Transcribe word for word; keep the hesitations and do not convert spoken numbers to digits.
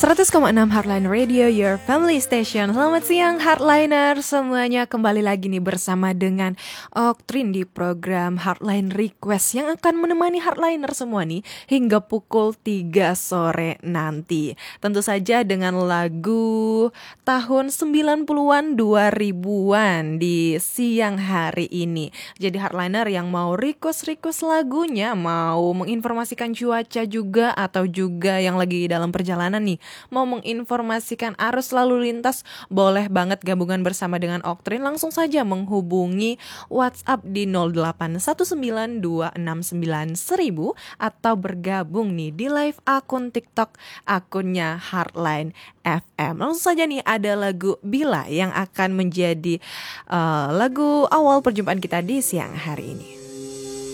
seratus koma enam Heartline Radio, your family station. Selamat siang Heartliner semuanya. Kembali lagi nih bersama dengan Oktrin di program Heartline Request yang akan menemani Heartliner semua nih hingga pukul tiga sore nanti. Tentu saja dengan lagu tahun sembilan puluhan dua ribuan di siang hari ini. Jadi Heartliner yang mau request-request lagunya, mau menginformasikan cuaca juga, atau juga yang lagi dalam perjalanan nih mau menginformasikan arus lalu lintas, boleh banget gabungan bersama dengan Oktrin. Langsung saja menghubungi WhatsApp di nol delapan satu sembilan dua enam sembilan seribu atau bergabung nih di live akun TikTok akunnya Heartline F M. Langsung saja nih ada lagu Bila yang akan menjadi uh, lagu awal perjumpaan kita di siang hari ini.